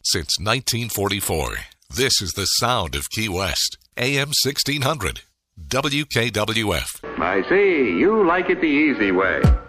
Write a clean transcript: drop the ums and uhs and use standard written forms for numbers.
since 1944. This is the sound of Key West. AM 1600. WKWF. I see. You like it the easy way.